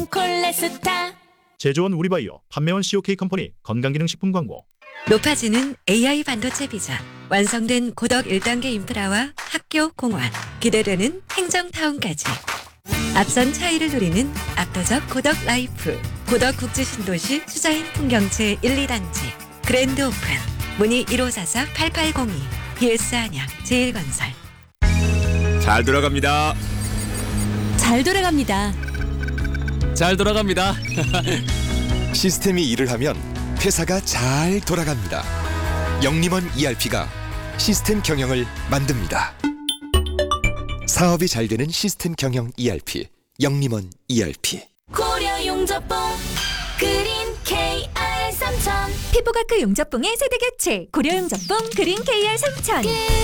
콜레스타. 제조원 우리바이오, 판매원 COK 컴퍼니 건강기능식품 광고. 높아지는 AI 반도체 비전, 완성된 고덕 1단계 인프라와 학교, 공원, 기대되는 행정타운까지. 앞선 차이를 누리는 압도적 고덕 라이프, 고덕 국제신도시 수자인 풍경채 1, 2단지, 그랜드 오픈, 문의 1544-8802, BS 안양, 제일건설. 잘 돌아갑니다. 잘 돌아갑니다. 잘 돌아갑니다. 시스템이 일을 하면 회사가 잘 돌아갑니다. 영림원 ERP가 시스템 경영을 만듭니다. 사업이 잘 되는 시스템 경영 ERP, 영림원 ERP. 고려 용접봉 그린 KR 3000. 피부과크 용접봉의 세대 교체 고려 용접봉 그린 KR 3000.